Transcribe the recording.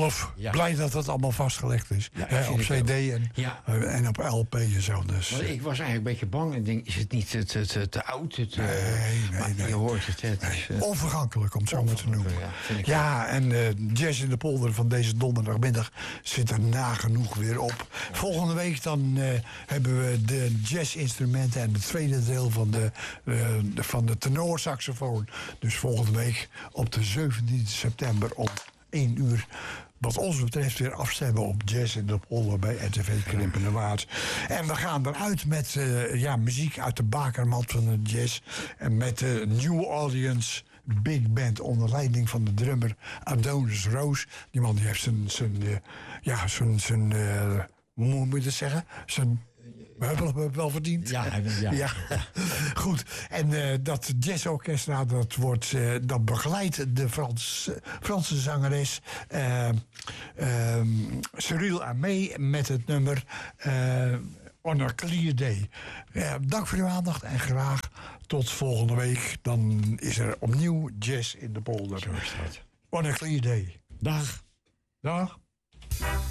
Rolf, blij dat dat allemaal vastgelegd is. Ja, op CD en op LP en zo. Dus. Maar ik was eigenlijk een beetje bang. Ik denk, is het niet te oud? Nee. Je hoort het. Is, onvergankelijk, om het zo maar te noemen. Ja, en Jazz in de Polder van deze donderdagmiddag zit er nagenoeg weer op. Volgende week dan hebben we de jazzinstrumenten en het tweede deel van de tenorsaxofoon. Dus volgende week op de 17 september om 1 uur. Wat ons betreft weer afstemmen op Jazz in de Polder bij RTV Krimpende Waard. En we gaan eruit met muziek uit de bakermat van de jazz. En met de New Orleans Big Band onder leiding van de drummer Adonis Roos. Die man die heeft zijn hoe moet je dat zeggen? We hebben het wel verdiend. Ja. Goed. En dat jazzorchestra, dat begeleidt de Franse zangeres Cyril Amé met het nummer On a Clear Day. Dank voor uw aandacht en graag tot volgende week. Dan is er opnieuw Jazz in de Polder. Zo is dat. On a Clear Day. Dag.